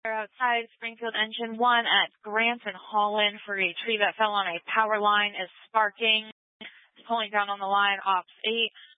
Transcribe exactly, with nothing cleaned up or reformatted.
outside Springfield Engine one at Grant and Holland for a tree that fell on a power line is sparking. It's pulling down on the line, ops eight.